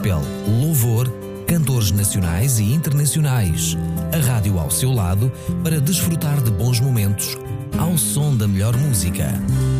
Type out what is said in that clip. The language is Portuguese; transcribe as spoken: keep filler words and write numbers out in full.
gospel, louvor, cantores nacionais e internacionais. A rádio ao seu lado para desfrutar de bons momentos, ao som da melhor música.